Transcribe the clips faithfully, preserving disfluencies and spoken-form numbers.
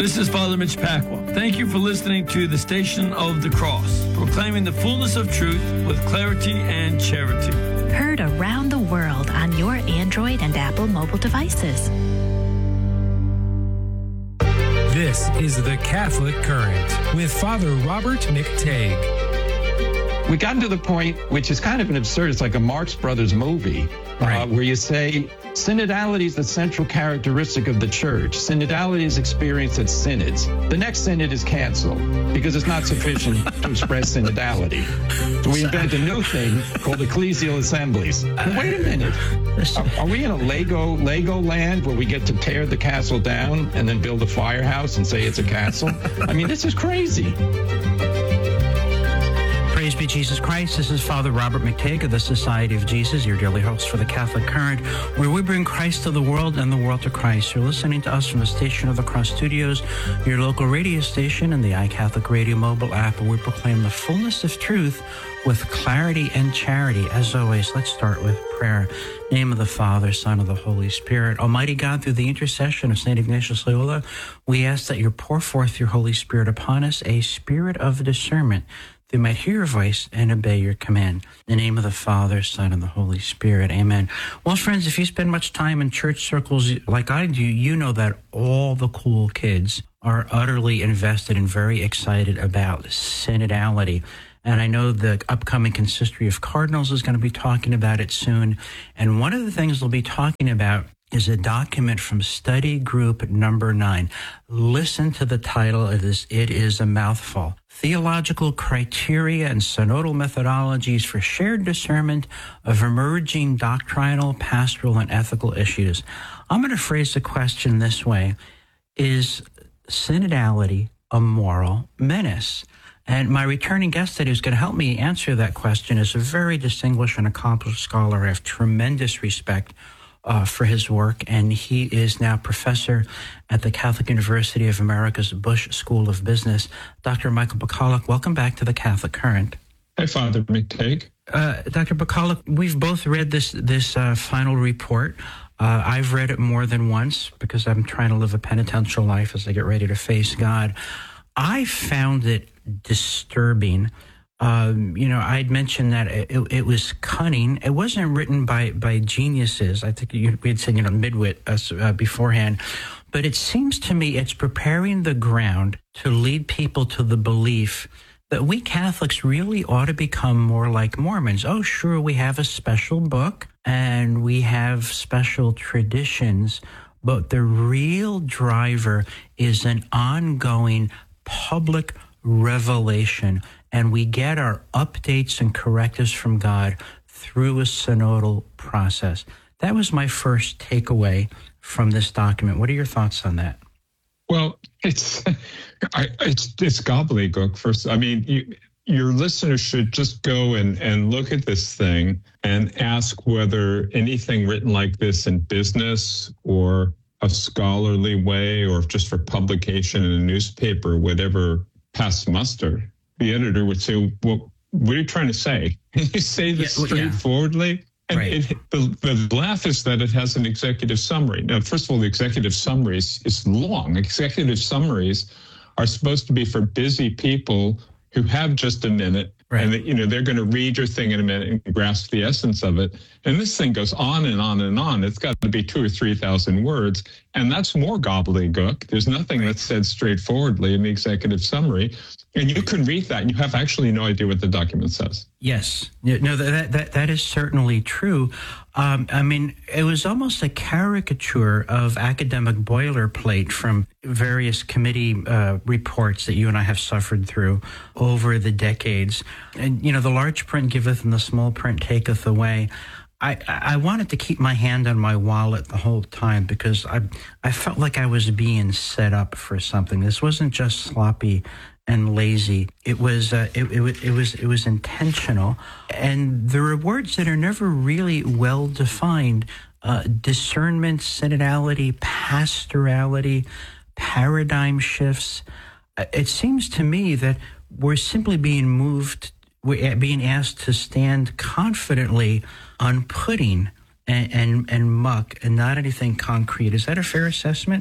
This is Father Mitch Pacwa. Thank you for listening to the Station of the Cross, proclaiming the fullness of truth with clarity and charity. Heard around the world on your Android and Apple mobile devices. This is The Catholic Current with Father Robert McTague. We gotten to the point, which is kind of an absurd, it's like a Marx Brothers movie, right. uh, where you say synodality is the central characteristic of the church. Synodality is experienced at synods. The next synod is canceled because it's not sufficient to express synodality. So we invent a new thing called ecclesial assemblies. But wait a minute. Are, are we in a Lego Lego land where we get to tear the castle down and then build a firehouse and say it's a castle? I mean, this is crazy. Praise be Jesus Christ. This is Father Robert McTague of the Society of Jesus, your daily host for the Catholic Current, where we bring Christ to the world and the world to Christ. You're listening to us from the Station of the Cross Studios, your local radio station, and the iCatholic Radio mobile app, where we proclaim the fullness of truth with clarity and charity. As always, let's start with prayer. Name of the Father, Son, of the Holy Spirit. Almighty God, through the intercession of Saint Ignatius Loyola, we ask that you pour forth your Holy Spirit upon us, a spirit of discernment, they might hear your voice and obey your command. In the name of the Father, Son, and the Holy Spirit. Amen. Well, friends, if you spend much time in church circles like I do, you know that all the cool kids are utterly invested and very excited about synodality. And I know the upcoming Consistory of Cardinals is going to be talking about it soon. And one of the things they'll be talking about is a document from study group number nine. Listen to the title of this. It is a mouthful. Theological Criteria and Synodal Methodologies for Shared Discernment of Emerging Doctrinal, Pastoral, and Ethical Issues. I'm going to phrase the question this way. Is synodality a moral menace? And my returning guest today who's going to help me answer that question is a very distinguished and accomplished scholar. I have tremendous respect Uh, for his work, and he is now professor at the Catholic University of America's Bush School of Business. Doctor Michael Bacallach, welcome back to the Catholic Current. Hi, Father McTague. Uh, Doctor Bacallach, we've both read this this uh, final report. Uh, I've read it more than once because I'm trying to live a penitential life as I get ready to face God. I found it disturbing. Um, you know, I'd mentioned that it, it was cunning. It wasn't written by, by geniuses. I think you, we had said, you know, midwit us uh, beforehand. But it seems to me it's preparing the ground to lead people to the belief that we Catholics really ought to become more like Mormons. Oh, sure, we have a special book and we have special traditions, but the real driver is an ongoing public revelation. And we get our updates and correctives from God through a synodal process. That was my first takeaway from this document. What are your thoughts on that? Well, it's I, it's it's gobbledygook. First, I mean, you, your listeners should just go and, and look at this thing and ask whether anything written like this in business or a scholarly way or just for publication in a newspaper would ever pass muster. The editor would say, well, what are you trying to say? You say this yeah, well, straightforwardly. Yeah. And right. it, the, the laugh is that it has an executive summary. Now, first of all, the executive summary is, is long. Executive summaries are supposed to be for busy people who have just a minute. Right. And, you know, they're going to read your thing in a minute and grasp the essence of it. And this thing goes on and on and on. It's got to be two or three thousand words. And that's more gobbledygook. There's nothing right. that's said straightforwardly in the executive summary. And you can read that and you have actually no idea what the document says. Yes. No, that that that is certainly true. Um, I mean, it was almost a caricature of academic boilerplate from various committee uh, reports that you and I have suffered through over the decades. And, you know, the large print giveth and the small print taketh away. I, I wanted to keep my hand on my wallet the whole time because I I felt like I was being set up for something. This wasn't just sloppy and lazy. It was uh, it, it, it was it was intentional, and there are words that are never really well defined: uh, discernment, synodality, pastorality, paradigm shifts. Uh, it seems to me that we're simply being moved, we're being asked to stand confidently on pudding and, and and muck and not anything concrete. Is that a fair assessment?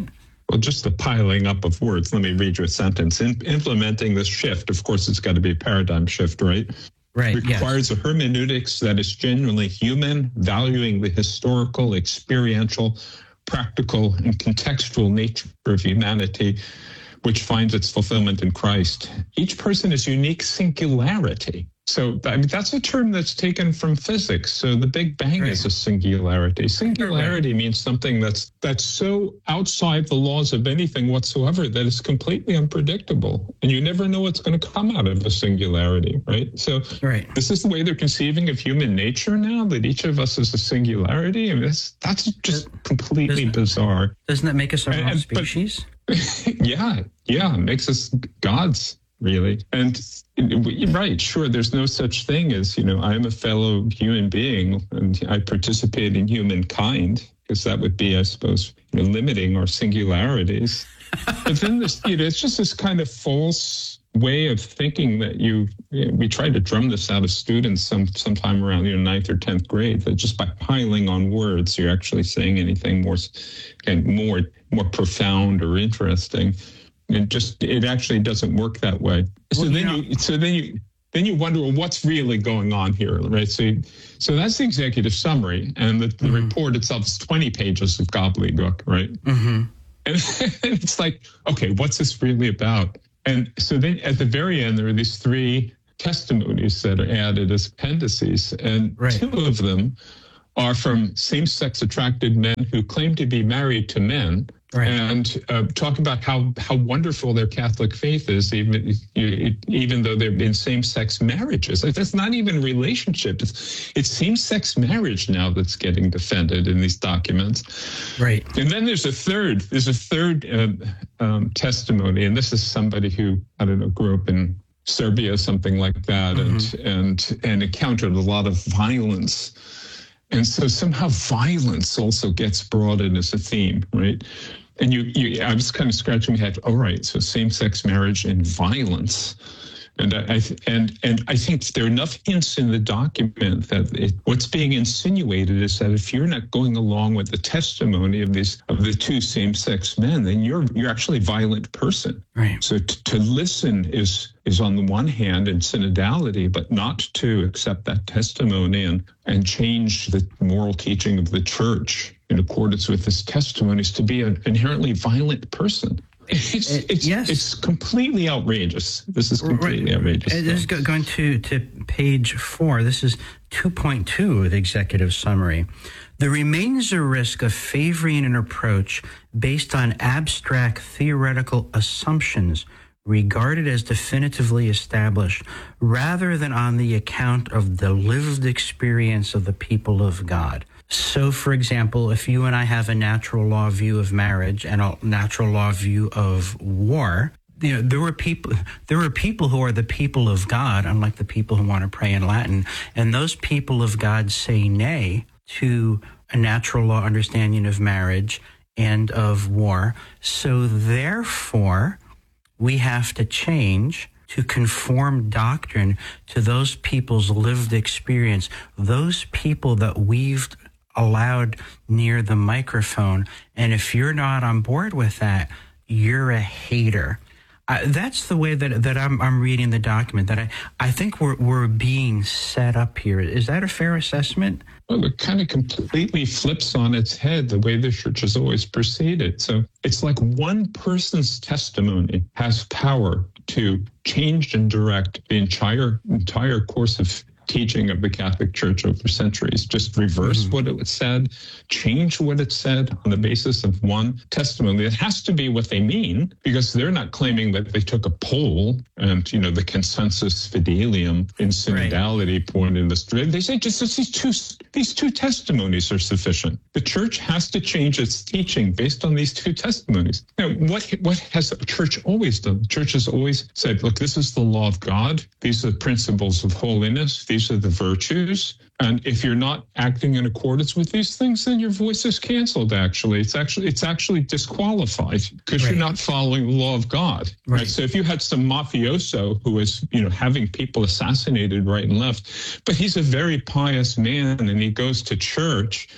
well, just the piling up of words. Let me read you a sentence. In, implementing this shift, of course, it's got to be a paradigm shift, right? Right. Requires yes. a hermeneutics that is genuinely human, valuing the historical, experiential, practical, and contextual nature of humanity, which finds its fulfillment in Christ. Each person is unique singularity. So I mean, that's a term that's taken from physics. So the Big Bang right. is a singularity. Singularity right. means something that's that's so outside the laws of anything whatsoever that it's completely unpredictable. And you never know what's going to come out of a singularity, right? So right. this is the way they're conceiving of human nature now, that each of us is a singularity. I mean, that's, that's just completely doesn't, bizarre. Doesn't that make us our own species? But, yeah, yeah, it makes us gods. Really. And right, sure, there's no such thing as, you know, I'm a fellow human being and I participate in humankind, because that would be, I suppose, you know, limiting our singularities. But then this, you know, it's just this kind of false way of thinking that you, you know, we tried to drum this out of students some sometime around, you know, ninth or tenth grade, that just by piling on words, you're actually saying anything more and more, more profound or interesting. It just, it actually doesn't work that way. So well, then you, you, so then you, then you wonder, well, what's really going on here, right? So, you, so that's the executive summary, and the, the mm-hmm. report itself is twenty pages of gobbledygook, right? Mm-hmm. And, and it's like, okay, what's this really about? And so then at the very end, there are these three testimonies that are added as appendices, and right. two of them are from same-sex attracted men who claim to be married to men. Right. And uh, talk about how, how wonderful their Catholic faith is, even even though they're in same-sex marriages. Like, that's not even a relationship. It's, it's same-sex marriage now that's getting defended in these documents. Right. And then there's a third. There's a third uh, um, testimony, and this is somebody who, I don't know, grew up in Serbia, something like that, mm-hmm. and and and encountered a lot of violence. And so somehow violence also gets brought in as a theme, right? And you, you I was kind of scratching my head. All right, so same-sex marriage and violence, and I, I and and I think there are enough hints in the document that it, what's being insinuated is that if you're not going along with the testimony of these of the two same-sex men, then you're you're actually a violent person. Right. So t- to listen is is on the one hand in synodality, but not to accept that testimony and and change the moral teaching of the Church in accordance with this testimony is to be an inherently violent person. It's it's yes. it's completely outrageous. This is completely right. outrageous. This is going to, to page four. This is two point two of the executive summary. There remains a risk of favoring an approach based on abstract theoretical assumptions regarded as definitively established, rather than on the account of the lived experience of the people of God. So, for example, if you and I have a natural law view of marriage and a natural law view of war, you know, there were people, there were people who are the people of God, unlike the people who want to pray in Latin, and those people of God say nay to a natural law understanding of marriage and of war. So, therefore, we have to change to conform doctrine to those people's lived experience, those people that we've allowed near the microphone. And if you're not on board with that, you're a hater. Uh, that's the way that that I'm, I'm reading the document, that I, I think we're we're being set up here. Is that a fair assessment? Well, it kind of completely flips on its head the way the Church has always proceeded. So it's like one person's testimony has power to change and direct the entire entire course of teaching of the Catholic Church over centuries. Just reverse mm-hmm. what it said, change what it said on the basis of one testimony. It has to be what they mean, because they're not claiming that they took a poll and, you know, the consensus fidelium in synodality right. point in this. They say just these two, these two testimonies are sufficient. The Church has to change its teaching based on these two testimonies. Now, what, what has the Church always done? The Church has always said, look, this is the law of God. These are the principles of holiness. These are the virtues. And if you're not acting in accordance with these things, then your voice is canceled, actually. It's actually it's actually disqualified because right. you're not following the law of God. Right. Right. So if you had some mafioso who is, you know, having people assassinated right and left, but he's a very pious man and he goes to church,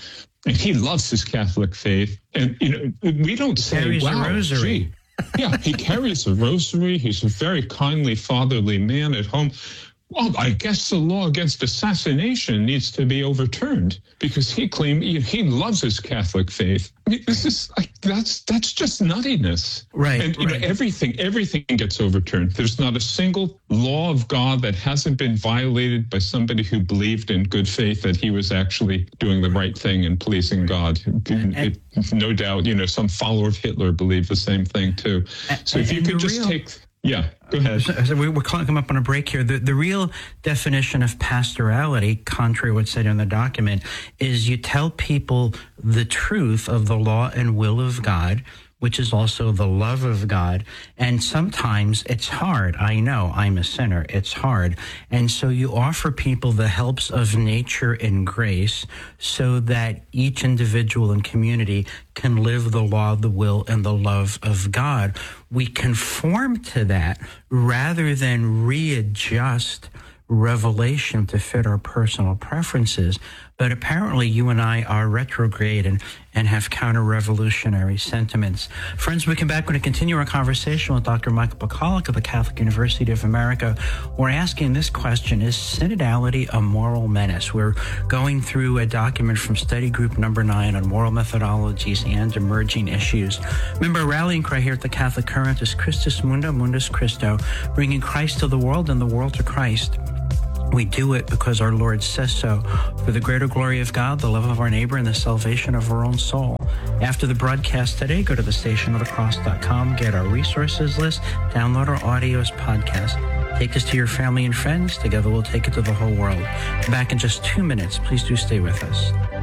And he loves his Catholic faith. And, you know, we don't he say, carries wow, a rosary. Gee. Yeah, he carries a rosary. He's a very kindly, fatherly man at home. Well, I guess the law against assassination needs to be overturned because he claimed he, he loves his Catholic faith. I mean, this is like, that's that's just nuttiness. Right. And you right. know, everything everything gets overturned. There's not a single law of God that hasn't been violated by somebody who believed in good faith that he was actually doing the right thing and pleasing God. And, it, no doubt, you know, some follower of Hitler believed the same thing too. And, so if you could just real- take. Yeah, go ahead. So, so we're coming up on a break here. The, the real definition of pastorality, contrary to what's said in the document, is you tell people the truth of the law and will of God, which is also the love of God. And sometimes it's hard. I know I'm a sinner. It's hard. And so you offer people the helps of nature and grace so that each individual and community can live the law, the will, and the love of God. We conform to that rather than readjust revelation to fit our personal preferences. But apparently you and I are retrograde and, and have counter-revolutionary sentiments. Friends, we come back. We're going to continue our conversation with Doctor Michael Pachalik of the Catholic University of America. We're asking this question: is synodality a moral menace? We're going through a document from study group number nine on moral methodologies and emerging issues. Remember, our rallying cry here at the Catholic Current is Christus Mundo, Mundus Christo, bringing Christ to the world and the world to Christ. We do it because our Lord says so, for the greater glory of God, the love of our neighbor, and the salvation of our own soul. After the broadcast today, go to the station of the cross dot com, get our resources list, download our audio as podcast. Take this to your family and friends. Together we'll take it to the whole world. Back in just two minutes. Please do stay with us.